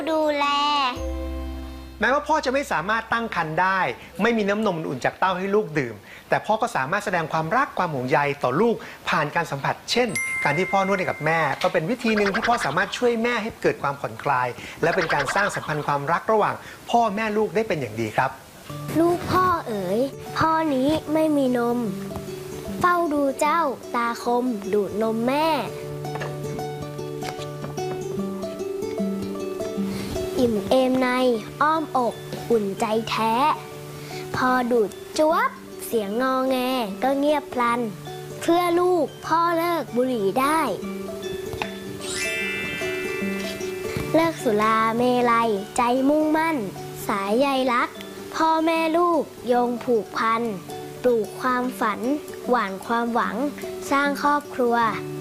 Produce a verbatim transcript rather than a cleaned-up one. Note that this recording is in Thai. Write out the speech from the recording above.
ดูแลแม้ว่าพ่อจะไม่สามารถตั้งครรภ์ได้ไม่มีน้ำนมอุ่นจากเต้าให้ลูกดื่มแต่พ่อก็สามารถแสดงความรักความห่วงใยต่อลูกผ่านการสัมผัสเช่นการที่พ่อนวดให้กับแม่ก็เป็นวิธีหนึ่งที่พ่อสามารถช่วยแม่ให้เกิดความผ่อนคลายและเป็นการสร้างสัมพันธ์ความรักระหว่างพ่อแม่ลูกได้เป็นอย่างดีครับลูกพ่อเอ๋ยพ่อนี้ไม่มีนมเฝ้าดูเจ้าตาคมดูดนมแม่อิ่มเอมในอ้อมอกอุ่นใจแท้พอดูดจวบเสียงงอแงก็เงียบพลันเพื่อลูกพ่อเลิกบุหรี่ได้เลิกสุราเมลัยใจมุ่งมั่นสายใยรักพ่อแม่ลูกโยงผูกพันปลูกความฝันหว่านความหวังสร้างครอบครัว